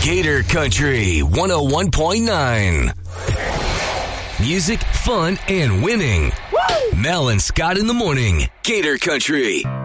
Gator Country 101.9. Music, fun, and winning. Woo! Mel and Scott in the morning. Gator Country.